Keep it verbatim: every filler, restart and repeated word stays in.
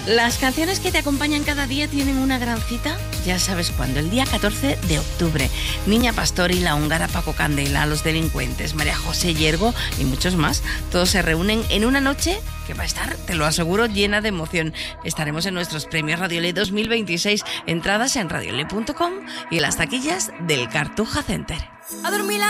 Las canciones que te acompañan cada día tienen una gran cita, ya sabes cuándo, el día catorce de octubre. Niña Pastori, La Húngara, Paco Candela, Los Delincuentes, María José Yergo y muchos más. Todos se reúnen en una noche que va a estar, te lo aseguro, llena de emoción. Estaremos en nuestros premios Radiole dos mil veintiséis, entradas en radiole punto com y en las taquillas del Cartuja Center. A dormir.